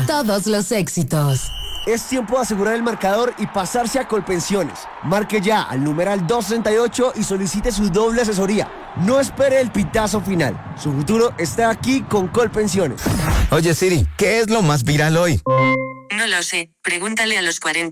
todos los éxitos. Es tiempo de asegurar el marcador y pasarse a Colpensiones. Marque ya al numeral 238 y solicite su doble asesoría. No espere el pitazo final. Su futuro está aquí con Colpensiones. Oye Siri, ¿qué es lo más viral hoy? No lo sé, pregúntale a los 40.